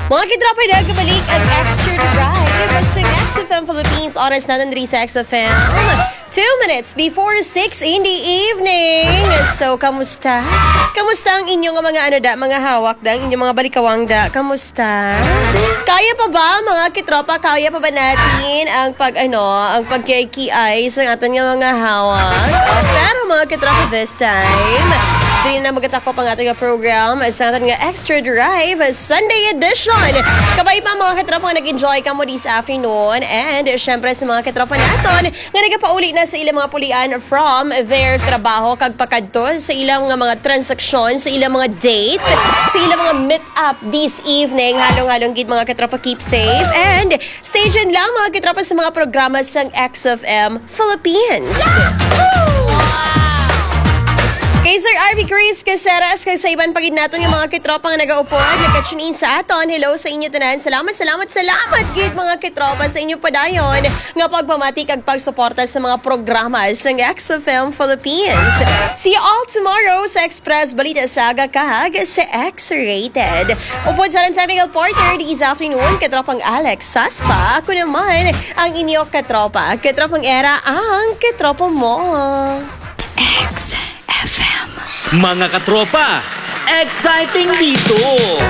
Mga kitropa na kabalik ang Extra Drive sa XFM Philippines. Oras natin rin sa XFM. 2 minutes before 6 in the evening. So, kamusta? Kamusta ang inyong mga hawak da, ang inyong mga balikawang da? Kamusta? Kaya pa ba, mga kitropa? Kaya pa ba natin ang pagkikiay sa ating mga hawak? Pero mga kitropa, this time, hindi na magkatakop ang ating program sa ating Extra Drive Sunday Edition. Kabay pa mga kitropa nga nag-enjoy ka mo this afternoon. And syempre sa mga kitropa natin nga nagapauli na sa ilang mga pulian from their trabaho kag pakadto sa ilang mga transaksyon, sa ilang mga date, sa ilang mga meet-up this evening. Halong-halong gid mga kitropa, keep safe. And stay tuned lang mga kitropa sa mga programa sa XFM Philippines. Kay Sir RV Chris Caceres, kay sa iban pagid naton yung mga kitropa nga nag-aupod, nagka-tune in sa aton. Hello sa inyo tanan. Salamat gid mga kitropa sa inyo padayon nga pagpamati kag pagsuporta sa mga programa sa XFM Philippines. See you all tomorrow sa Express Balita Saga kag sa X-Rated. Upod sa technical partner this afternoon, katropang Alex Saspa. Ako naman ang inyo katropang Era, ang katropa mo. Mga katropa, exciting dito!